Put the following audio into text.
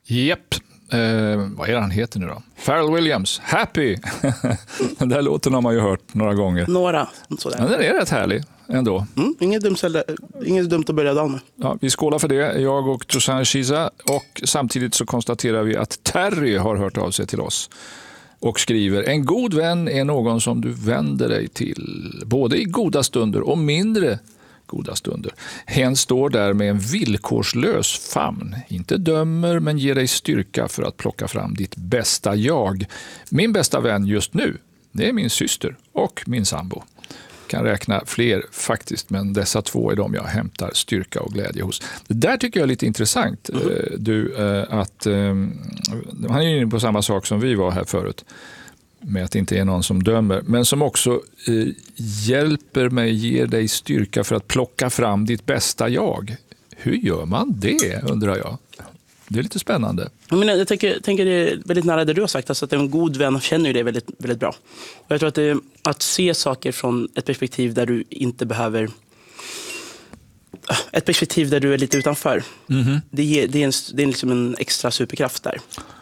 Japp. Vad är det han heter nu då? Pharrell Williams, Happy. Den där låten har man ju hört några gånger. Några. Sådär. Men den är rätt härlig ändå. Inget dumt att börja dagen med. Ja, vi skålar för det, jag och Toussaint Chiza. Och samtidigt så konstaterar vi att Terry har hört av sig till oss. Och skriver, en god vän är någon som du vänder dig till. Både i goda stunder och mindre goda stunder. Hen står där med en villkorslös famn. Inte dömer men ger dig styrka för att plocka fram ditt bästa jag. Min bästa vän just nu, det är min syster och min sambo. Kan räkna fler faktiskt, men dessa två är de jag hämtar styrka och glädje hos. Det där tycker jag är lite intressant. Han är inne på samma sak som vi var här förut. Med att det inte är någon som dömer, men som också hjälper mig, ger dig styrka för att plocka fram ditt bästa jag. Hur gör man det, undrar jag? Det är lite spännande. Jag tänker det är väldigt nära det du har sagt, alltså att en god vän känner ju det väldigt, väldigt bra. Och jag tror att att se saker från ett perspektiv där du inte behöver, ett perspektiv där du är lite utanför, det är liksom en extra superkraft där.